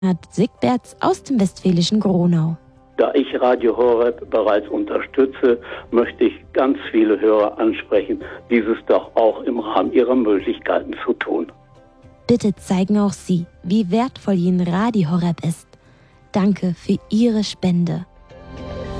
Sigberts aus dem westfälischen Gronau. Da ich Radio Horeb bereits unterstütze, möchte ich ganz viele Hörer ansprechen, dieses doch auch im Rahmen ihrer Möglichkeiten zu tun. Bitte zeigen auch Sie, wie wertvoll Ihnen Radio Horeb ist. Danke für Ihre Spende.